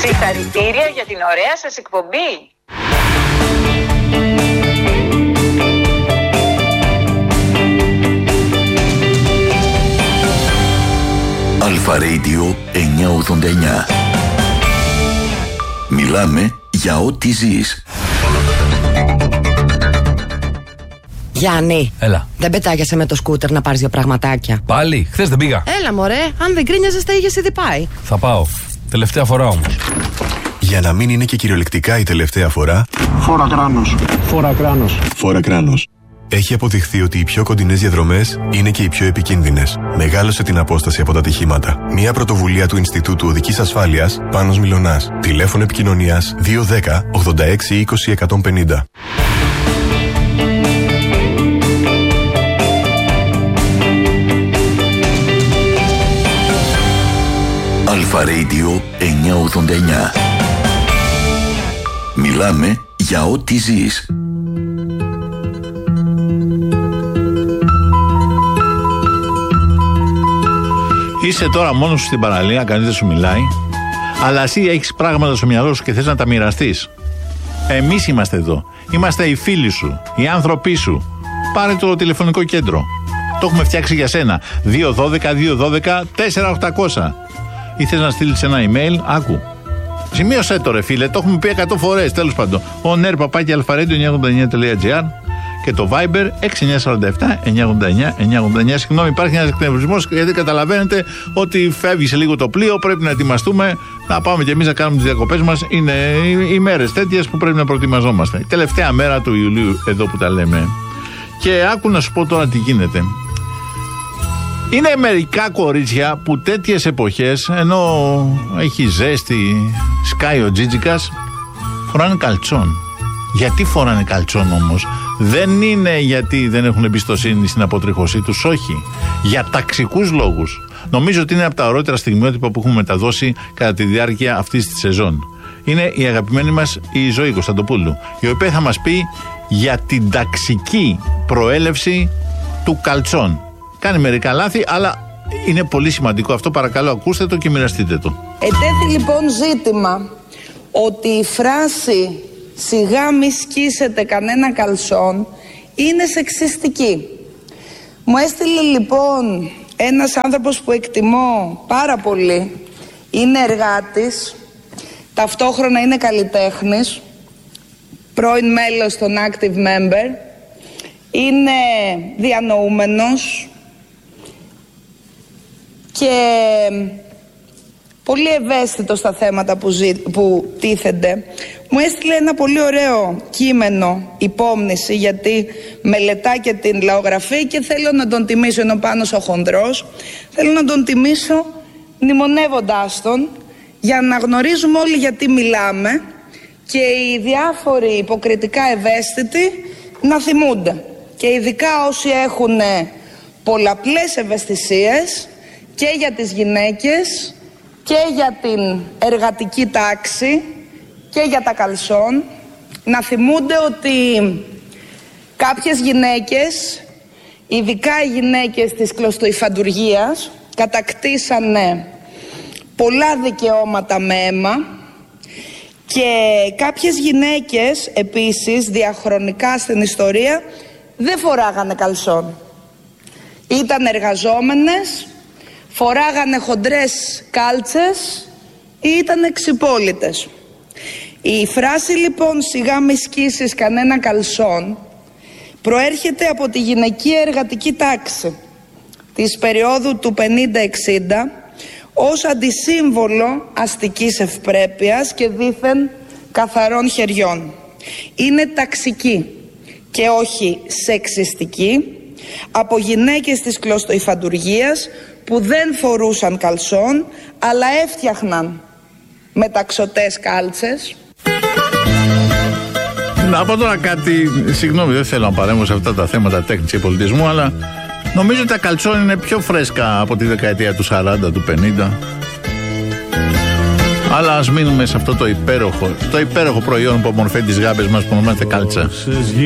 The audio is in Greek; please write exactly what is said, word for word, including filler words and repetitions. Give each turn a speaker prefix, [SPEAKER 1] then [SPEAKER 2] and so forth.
[SPEAKER 1] Συγχαρητήρια για την ωραία σας εκπομπή.
[SPEAKER 2] Αλφα Radio εννιακόσια ογδόντα εννιά. Μιλάμε για ό,τι ζεις.
[SPEAKER 3] Γιάννη,
[SPEAKER 4] έλα.
[SPEAKER 3] Δεν πετάγεσαι με το σκούτερ να πάρεις δύο πραγματάκια?
[SPEAKER 4] Πάλι, χθες δεν πήγα.
[SPEAKER 3] Έλα μωρέ, αν δεν κρίνιαζες τα είχες ήδη πάει.
[SPEAKER 4] Θα πάω, τελευταία φορά όμως.
[SPEAKER 5] Για να μην είναι και κυριολεκτικά η τελευταία φορά,
[SPEAKER 6] Φόρα κράνος.
[SPEAKER 5] Φόρα κράνος. Φόρα κράνος. Έχει αποδειχθεί ότι οι πιο κοντινές διαδρομές είναι και οι πιο επικίνδυνες. Μεγάλωσε την απόσταση από τα ατυχήματα. Μια πρωτοβουλία του Ινστιτούτου Οδικής Ασφάλειας, Πάνος Μιλωνάς. Τηλέφωνο επικοινωνίας δύο ένα μηδέν ογδόντα έξι είκοσι εκατόν πενήντα.
[SPEAKER 2] Αλφα Radio εννιακόσια ογδόντα εννιά. Μιλάμε για ό,τι ζεις.
[SPEAKER 7] Είσαι τώρα μόνος σου στην παραλία, κανείς δεν σου μιλάει, αλλά εσύ έχεις πράγματα στο μυαλό σου και θες να τα μοιραστείς. Εμείς είμαστε εδώ. Είμαστε οι φίλοι σου, οι άνθρωποι σου. Πάρε το τηλεφωνικό κέντρο. Το έχουμε φτιάξει για σένα. δύο ένα δύο δύο ένα δύο τέσσερα οκτακόσια. Ή θες να στείλεις ένα email, άκου. Σημείωσέ το ρε φίλε, το έχουμε πει εκατό φορές, τέλος πάντων. ο νερ παπάκι αλφαρέντιο εννιακόσια ογδόντα εννιά τελεία τζι άρ και το Viber έξι εννιά τέσσερα επτά εννιακόσια ογδόντα εννιά εννιακόσια ογδόντα εννιά. Συγγνώμη, υπάρχει ένας εκνευρισμός γιατί καταλαβαίνετε ότι φεύγει σε λίγο το πλοίο, πρέπει να ετοιμαστούμε, να πάμε κι εμείς να κάνουμε τις διακοπές μας. Είναι οι μέρες τέτοιες που πρέπει να προετοιμαζόμαστε. Η τελευταία μέρα του Ιουλίου εδώ που τα λέμε. Και άκου να σου πω τώρα τι γίνεται. Είναι μερικά κορίτσια που τέτοιες εποχές, ενώ έχει ζέστη, σκάει ο τζίτζικας, φοράνε καλτσόν. Γιατί φοράνε καλτσόν όμως? Δεν είναι γιατί δεν έχουν εμπιστοσύνη στην αποτρίχωσή τους, όχι. Για ταξικούς λόγους. Νομίζω ότι είναι από τα ωραίτερα στιγμιότυπα που έχουμε μεταδώσει κατά τη διάρκεια αυτής της σεζόν. Είναι η αγαπημένη μας η Ζωή Κωνσταντοπούλου, η οποία θα μας πει για την ταξική προέλευση του καλτσόν. Κάνει μερικά λάθη, αλλά είναι πολύ σημαντικό αυτό. Παρακαλώ, ακούστε το και μοιραστείτε το.
[SPEAKER 8] Ετέθη λοιπόν ζήτημα ότι η φράση «σιγά μη σκίσετε κανένα καλσόν» είναι σεξιστική. Μου έστειλε λοιπόν ένας άνθρωπος που εκτιμώ πάρα πολύ, είναι εργάτης, ταυτόχρονα είναι καλλιτέχνης, πρώην μέλος των Active Member, είναι διανοούμενος και πολύ ευαίσθητο στα θέματα που, ζη, που τίθενται. Μου έστειλε ένα πολύ ωραίο κείμενο υπόμνηση, γιατί μελετά και την λαογραφή και θέλω να τον τιμήσω, ενώ πάνω ο χονδρός, θέλω να τον τιμήσω μνημονεύοντάς τον, για να γνωρίζουμε όλοι γιατί μιλάμε και οι διάφοροι υποκριτικά ευαίσθητοι να θυμούνται. Και ειδικά όσοι έχουν πολλαπλές ευαισθησίες και για τις γυναίκες και για την εργατική τάξη και για τα καλσόν, να θυμούνται ότι κάποιες γυναίκες, ειδικά οι γυναίκες της κλωστοϊφαντουργίας, κατακτήσανε πολλά δικαιώματα με αίμα και κάποιες γυναίκες επίσης διαχρονικά στην ιστορία δεν φοράγανε καλσόν. Ήταν εργαζόμενες, φοράγανε χοντρές κάλτσες ή ήταν εξυπόλυτες. Η φράση λοιπόν «σιγά μη σκίσεις κανένα καλσόν» προέρχεται από τη γυναικεία εργατική τάξη της περίοδου του πενήντα εξήντα ως αντισύμβολο αστικής ευπρέπειας και δήθεν καθαρών χεριών. Είναι ταξική και όχι σεξιστική από γυναίκες της κλωστοϊφαντουργίας που δεν φορούσαν καλσόν αλλά έφτιαχναν μεταξωτές κάλτσες.
[SPEAKER 7] Να πω τώρα κάτι, συγγνώμη, δεν θέλω να παρέμβω σε αυτά τα θέματα τέχνης και πολιτισμού, αλλά νομίζω ότι τα καλτσόν είναι πιο φρέσκα από τη δεκαετία του σαράντα, του πενήντα. Αλλά ας μείνουμε σε αυτό το υπέροχο, το υπέροχο προϊόν που ομορφαίνει τις γάμπες μας που ονομάζεται κάλτσα.